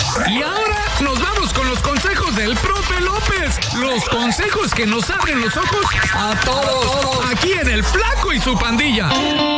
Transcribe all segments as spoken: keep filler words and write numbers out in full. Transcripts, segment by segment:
Y ahora nos vamos con los consejos del profe López. Los consejos que nos abren los ojos a todos. Aquí en El Flaco y su Pandilla.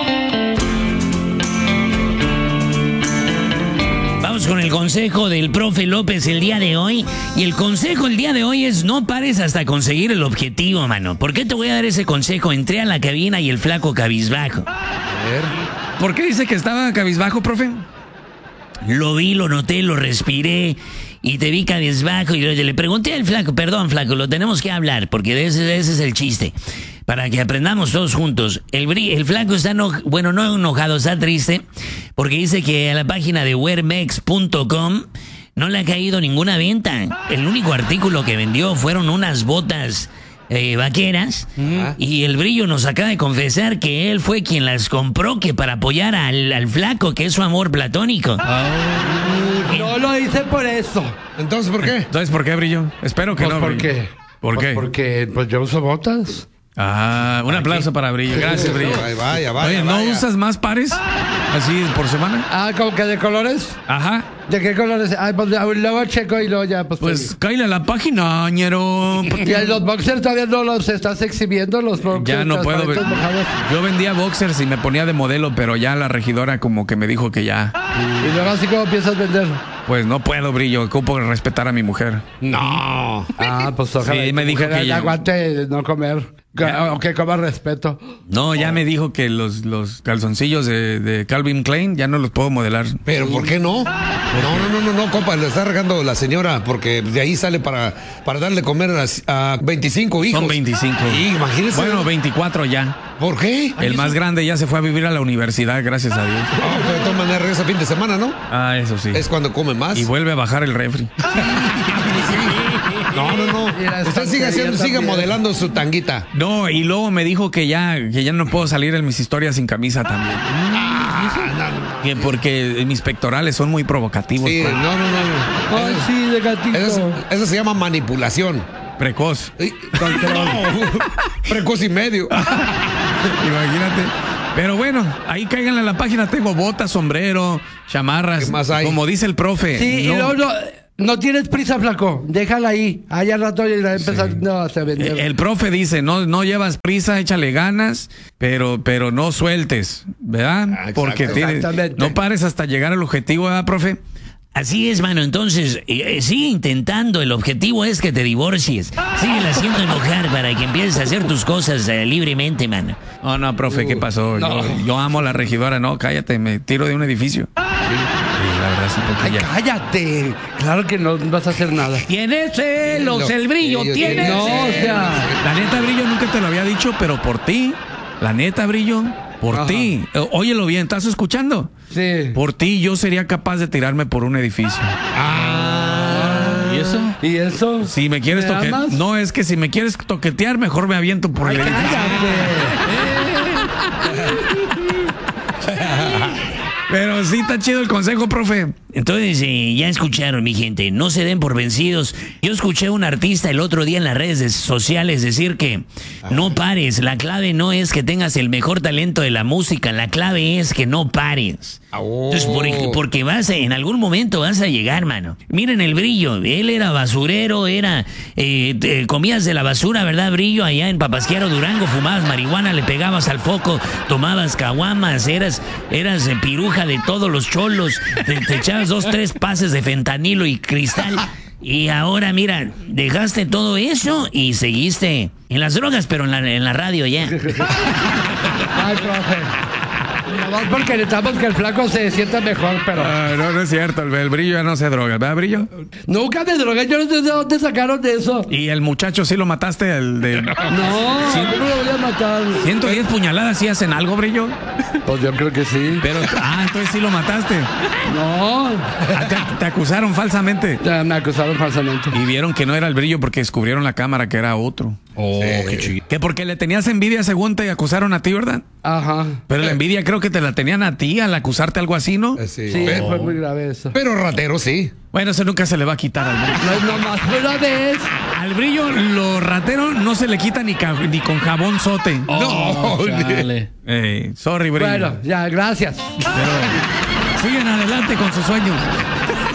Vamos con el consejo del profe López el día de hoy. Y el consejo el día de hoy es: no pares hasta conseguir el objetivo, mano. ¿Por qué te voy a dar ese consejo? Entré a la cabina y el flaco cabizbajo. A ver. ¿Por qué dice que estaba cabizbajo, profe? Lo vi, lo noté, lo respiré y te vi cabizbajo. Y le pregunté al flaco: perdón, flaco, lo tenemos que hablar porque ese, ese es el chiste. Para que aprendamos todos juntos. El, el flaco está enojado, bueno, no enojado, está triste, porque dice que a la página de wearmex punto com no le ha caído ninguna venta. El único artículo que vendió fueron unas botas eh, vaqueras. Uh-huh. Y el Brillo nos acaba de confesar que él fue quien las compró, que para apoyar al, al flaco, que es su amor platónico. Oh. No lo hice por eso. Entonces, ¿por qué? Entonces, ¿por qué, Brillo? Espero que pues no. ¿Por Brillo. qué? ¿Por pues qué? Porque pues yo uso botas. Ah, un aplauso Aquí. para Brillo. Gracias, Brillo. Vaya, vaya, vaya. Oye, ¿no vaya. usas más pares? Así por semana. Ah, ¿como que de colores? Ajá. ¿De qué colores? Ay, pues luego checo y luego ya, pues. Pues cállale a la página, ñero. Y los boxers todavía no los estás exhibiendo, los boxers. Ya no puedo. Ver. Mojados. Yo vendía boxers y me ponía de modelo, pero ya la regidora como que me dijo que ya. Y luego así como piensas vender. Pues no puedo, Brillo. Ocupo respetar a mi mujer. No. Ah, pues ojalá. Sí, me dijo que ya. Aguante no comer. Aunque coma respeto. No, ya oh. me dijo que los, los calzoncillos de, de Calvin Klein ya no los puedo modelar. Pero ¿por qué no? No, no, no, no, no, compa, le está regando la señora porque de ahí sale para, para darle comer a, a veinticinco hijos. Son veinticinco. Sí, imagínese. Bueno, veinticuatro ya. ¿Por qué? El más grande ya se fue a vivir a la universidad, gracias a Dios. Oh, pero de todas maneras regresa fin de semana, ¿no? Ah, eso sí. Es cuando come más. Y vuelve a bajar el refri. No, no, no. Usted sigue haciendo, sigue modelando su tanguita. No, y luego me dijo que ya, que ya no puedo salir en mis historias sin camisa también. Ah, no, no. Que porque mis pectorales son muy provocativos. Sí, pues. no, no, no. Ay, oh, sí, de gatito. Eso, eso se llama manipulación. Precoz. No, precoz y medio. Imagínate. Pero bueno, ahí cáiganle a la página. Tengo botas, sombrero, chamarras. ¿Qué más hay? Como dice el profe. Sí, no, y luego no, no tienes prisa, flaco. Déjala ahí. Allá al rato ya empezar sí. no, a vender. El, el profe dice, no, no llevas prisa, échale ganas, pero, pero no sueltes, ¿verdad? Ah, porque tienes, no pares hasta llegar al objetivo, ¿verdad, profe? Así es, mano. Entonces, eh, sigue intentando. El objetivo es que te divorcies. Sigue haciendo enojar para que empieces a hacer tus cosas eh, libremente, mano. Oh, no, profe, ¿qué pasó? No. Yo, yo amo a la regidora. No, cállate, me tiro de un edificio. Sí, sí, la verdad sí. Ay, ya. Cállate. Claro que no vas a hacer nada. Tienes celos, no, el Brillo. Tienes tiene No, o sea. La neta, Brillo, nunca te lo había dicho, pero por ti, la neta, Brillo, por Ajá. ti. Óyelo bien, ¿estás escuchando? Sí. Por ti yo sería capaz de tirarme por un edificio. Ah. ¿Y eso? ¿Y eso? Si me quieres toquetear. No, es que si me quieres toquetear, mejor me aviento por Ay, el edificio. Pero sí está chido el consejo, profe. Entonces, eh, ya escucharon, mi gente, no se den por vencidos. Yo escuché a un artista el otro día en las redes sociales decir que no pares. La clave no es que tengas el mejor talento de la música, la clave es que no pares. Oh. Entonces, por, porque vas a, en algún momento vas a llegar, mano. Miren el Brillo, él era basurero, era eh, te, comías de la basura, ¿verdad, Brillo? Allá en Papasquiaro, Durango, fumabas marihuana, le pegabas al foco, tomabas caguamas, eras, eras eh, piruja de todos los cholos, te, te echabas dos, tres pases de fentanilo y cristal. Y ahora, mira, dejaste todo eso y seguiste en las drogas, pero en la, en la radio ya. Ay, profe. No, porque necesitamos que el flaco se sienta mejor, pero... Ah, no, no es cierto, el, el Brillo ya no se droga, ¿verdad, Brillo? Nunca me drogué, yo no sé de dónde sacaron de eso. ¿Y el muchacho sí lo mataste? El de... No, ¿Sí? no lo voy a matar. ¿ciento diez puñaladas sí hacen algo, Brillo? Pues yo creo que sí. Pero, ah, entonces sí lo mataste. No. Ah, te, te acusaron falsamente. Ya, me acusaron falsamente. Y vieron que no era el Brillo porque descubrieron la cámara que era otro. Oh, sí. Qué chido. Que porque le tenías envidia según te acusaron a ti, ¿verdad? Ajá. Pero la envidia creo que te la tenían a ti al acusarte algo así, ¿no? Sí, sí pero, fue muy grave eso. Pero ratero sí. Bueno, eso nunca se le va a quitar al Brillo. No es nomás una vez. Al Brillo, lo ratero no se le quita ni, ca ni con jabón sote. Oh, no, dale. Hey, sorry, Brillo. Bueno, ya, gracias. Pero siguen adelante con sus sueños.